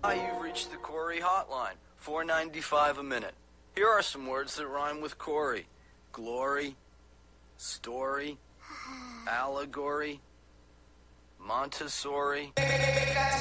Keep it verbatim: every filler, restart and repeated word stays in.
Hi, you've reached the Corey hotline. four ninety-five a minute. Here are some words that rhyme with Corey. Glory, story, allegory, Montessori.